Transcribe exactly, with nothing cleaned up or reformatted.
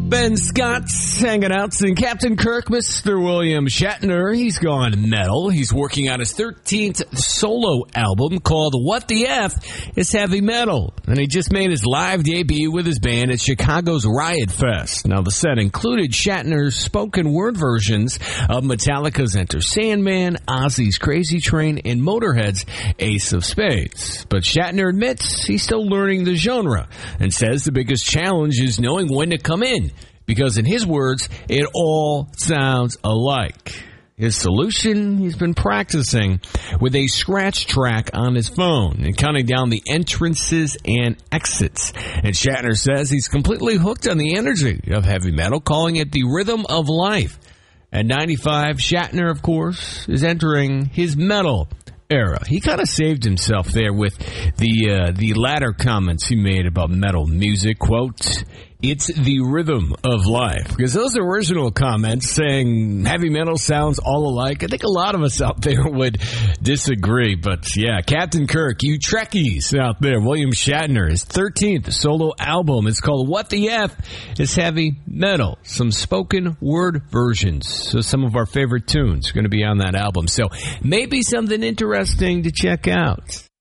Ben Scott's hanging out, and Captain Kirk, Mister William Shatner, he's gone metal. He's working on his thirteenth solo album called What the F is Heavy Metal. And he just made his live debut with his band at Chicago's Riot Fest. Now, the set included Shatner's spoken word versions of Metallica's Enter Sandman, Ozzy's Crazy Train, and Motorhead's Ace of Spades. But Shatner admits he's still learning the genre and says the biggest challenge is knowing when to come in, because in his words, it all sounds alike. His solution, he's been practicing with a scratch track on his phone and counting down the entrances and exits. And Shatner says he's completely hooked on the energy of heavy metal, calling it the rhythm of life. At ninety-five, Shatner, of course, is entering his metal era. He kind of saved himself there with the uh, the latter comments he made about metal music. Quote, "It's the rhythm of life." Because those original comments saying heavy metal sounds all alike, I think a lot of us out there would disagree. But yeah, Captain Kirk, you Trekkies out there, William Shatner, his thirteenth solo album is called What the F is Heavy Metal. Some spoken word versions. So some of our favorite tunes are going to be on that album. So maybe something interesting to check out.